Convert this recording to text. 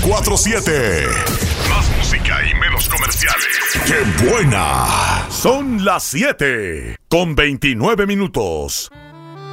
24/7. Más música y menos comerciales. ¡Qué buena! Son las 7:29.